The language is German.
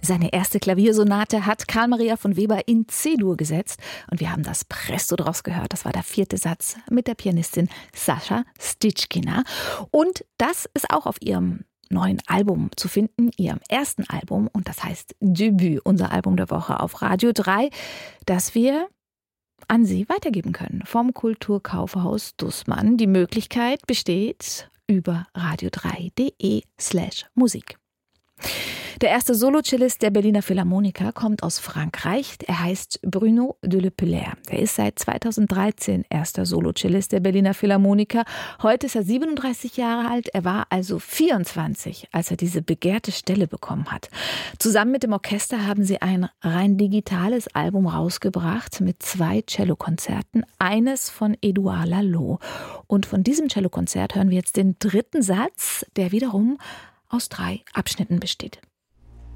Seine erste Klaviersonate hat Carl Maria von Weber in C-Dur gesetzt und wir haben das Presto draus gehört. Das war der 4. Satz mit der Pianistin Sascha Stitschkina. Und das ist auch auf ihrem neuen Album zu finden, ihrem ersten Album, und das heißt Debüt, unser Album der Woche auf Radio 3, das wir an Sie weitergeben können vom Kulturkaufhaus Dußmann. Die Möglichkeit besteht über radio3.de/Musik. Der erste Solo-Cellist der Berliner Philharmoniker kommt aus Frankreich. Er heißt Bruno de Le Pelaire. Er ist seit 2013 erster Solo-Cellist der Berliner Philharmoniker. Heute ist er 37 Jahre alt. Er war also 24, als er diese begehrte Stelle bekommen hat. Zusammen mit dem Orchester haben sie ein rein digitales Album rausgebracht mit 2 Cellokonzerten, eines von Edouard Lalo. Und von diesem Cellokonzert hören wir jetzt den 3. Satz, der wiederum aus 3 Abschnitten besteht.